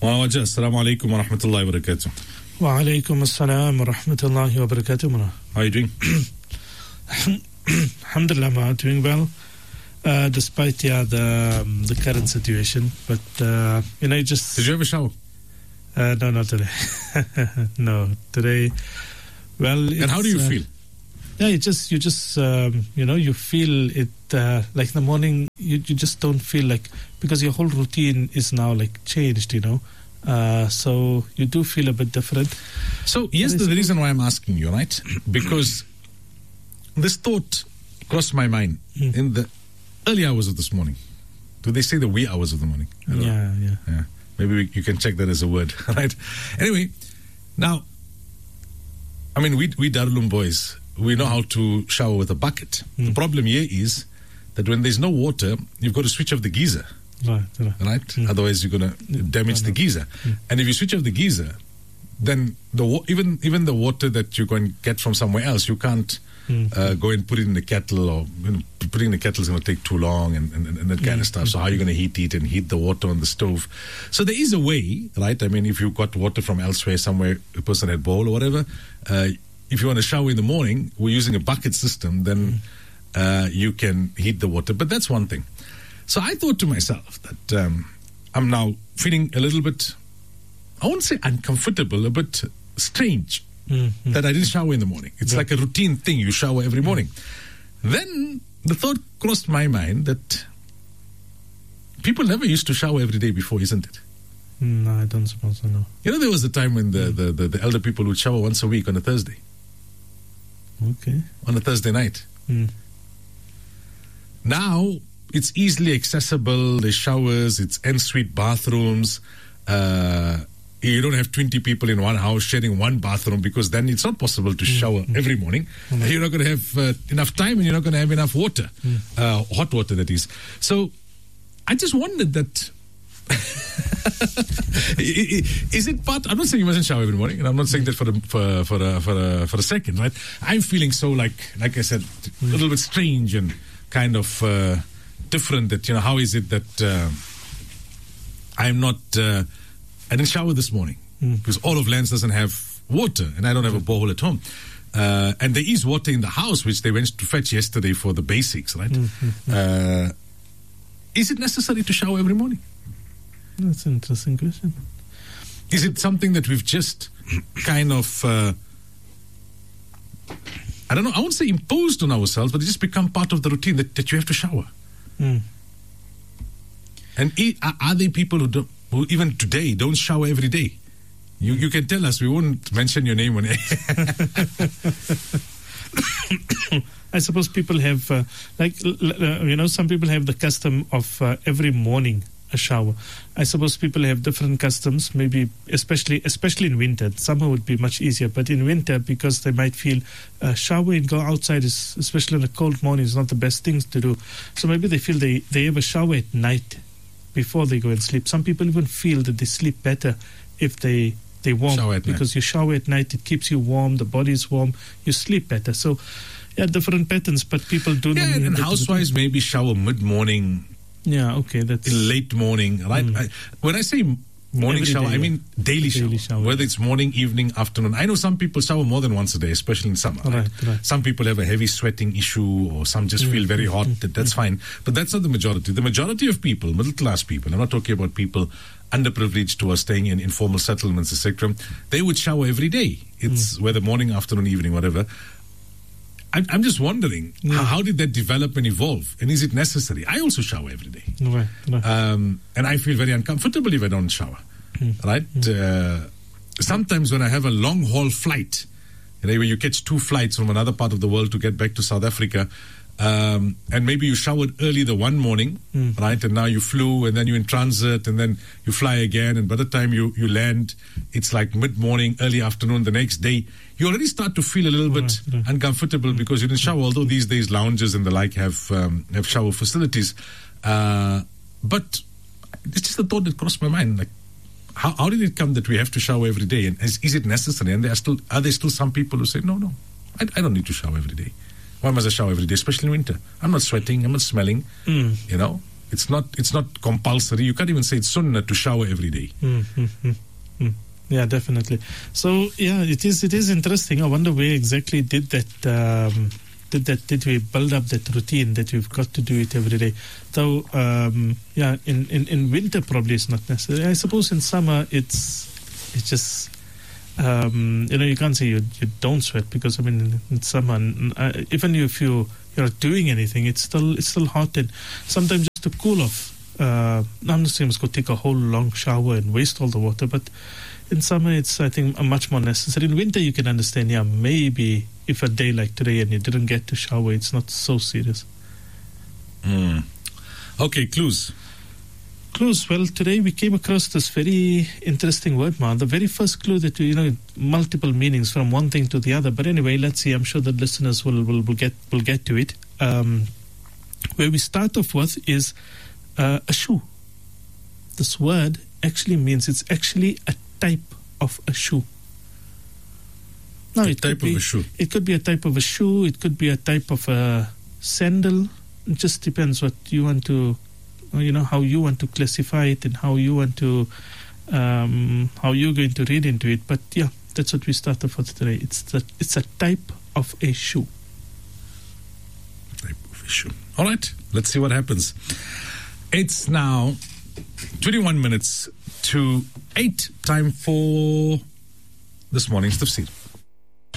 Waja, assalamu alaikum wa rahmatullahi wa barakatuh. Wa alaikum assalam wa rahmatullahi wa barakatuh. How are you doing? Alhamdulillah, ma, doing well, despite the current situation. But just Did you have a shower? No, not today. No, today. Well, and how do you feel? Yeah, you just you feel it like in the morning. You just don't feel like, because your whole routine is now like changed. So you do feel a bit different. So here's the reason why I'm asking you, right? Because this thought crossed my mind in the early hours of this morning. Do they say the wee hours of the morning? Yeah. Maybe you can check that as a word, right? Anyway, now, I mean, we Darulum boys, we know how to shower with a bucket. The problem here is that when there's no water, you've got to switch off the geyser. Right? Otherwise, you're going to damage the geyser. And if you switch off the geyser, then even the water that you're going to get from somewhere else, you can't go and put it in the kettle, or putting in the kettle is going to take too long and that kind of stuff. So how are you going to heat it and heat the water on the stove? So there is a way, right? I mean, if you got water from elsewhere, somewhere, a person had bowl or whatever, if you want to shower in the morning, we're using a bucket system, then you can heat the water. But that's one thing. So I thought to myself that I'm now feeling a little bit, I won't say uncomfortable, a bit strange that I didn't shower in the morning. It's like a routine thing. You shower every morning. Then the thought crossed my mind that people never used to shower every day before, isn't it? No, I don't suppose so, no. There was a time when the elder people would shower once a week on a Thursday. Okay. On a Thursday night. Now, it's easily accessible. There's showers, it's en-suite bathrooms. You don't have 20 people in one house sharing one bathroom, because then it's not possible to shower every morning. You're not going to have enough time, and you're not going to have enough water, hot water that is. So I just wondered that, is it part? I'm not saying you mustn't shower every morning, and I'm not saying that for a second, right? I'm feeling so like I said, a little bit strange and kind of different. That how is it that I'm not? I didn't shower this morning because all of Lance doesn't have water, and I don't have a borehole at home. And there is water in the house, which they went to fetch yesterday for the basics, right? Is it necessary to shower every morning? That's an interesting question. Is it something that we've just kind of, I don't know, I won't say imposed on ourselves, but it just become part of the routine that you have to shower? And are there people who even today don't shower every day? You can tell us. We won't mention your name on air. I suppose people have, some people have the custom of every morning a shower. I suppose people have different customs, maybe especially in winter. Summer would be much easier, but in winter, because they might feel showering, go outside, especially on a cold morning, is not the best things to do. So maybe they feel they have a shower at night before they go and sleep. Some people even feel that they sleep better if they warm, because you shower at night, it keeps you warm, the body is warm, you sleep better. So, different patterns, but people do. Yeah, and housewives maybe shower mid-morning. Yeah, okay, that's in late morning, right? When I say morning shower, I mean daily shower. Whether it's morning, evening, afternoon. I know some people shower more than once a day, especially in summer. Right? Some people have a heavy sweating issue, or some just feel very hot. That's fine. But that's not the majority. The majority of people, middle class people, I'm not talking about people underprivileged who are staying in informal settlements, etc., they would shower every day. It's whether morning, afternoon, evening, whatever. I'm just wondering, how did that develop and evolve? And is it necessary? I also shower every day. Right. And I feel very uncomfortable if I don't shower. Right? Sometimes when I have a long haul flight, where you catch 2 flights from another part of the world to get back to South Africa, and maybe you showered early the one morning, right? And now you flew, and then you're in transit, and then you fly again. And by the time you land, it's like mid-morning, early afternoon the next day. You already start to feel a little bit uncomfortable because you didn't shower. Although these days lounges and the like have shower facilities, but it's just a thought that crossed my mind. Like, how did it come that we have to shower every day? And is it necessary? And are there still some people who say, no, I don't need to shower every day. Why must I shower every day, especially in winter? I'm not sweating, I'm not smelling, It's not compulsory. You can't even say it's sunnah to shower every day. Yeah, definitely. So yeah, it is interesting. I wonder where exactly did we build up that routine that we've got to do it every day. So yeah, in winter probably it's not necessary. I suppose in summer it's just you can't say you don't sweat, because I mean in summer even if you're not doing anything, it's still hot, and sometimes just to cool off. I'm not saying it's going to take a whole long shower and waste all the water, but in summer it's, I think, much more necessary. In winter you can understand, yeah, maybe if a day like today and you didn't get to shower, it's not so serious. Okay, clues. Well, today we came across this very interesting word, Ma. The very first clue that multiple meanings from one thing to the other. But anyway, let's see. I'm sure the listeners will get to it. Where we start off with is a shoe. This word actually means, it's actually a type of a shoe. Now, It could be a type of a shoe. It could be a type of a sandal. It just depends what you want to, how you want to classify it and how you want to, how you're going to read into it. But yeah, that's what we start off with today. It's a type of a shoe. Type of a shoe. All right, let's see what happens. It's now 21 minutes to 8. Time for this morning's tafsir.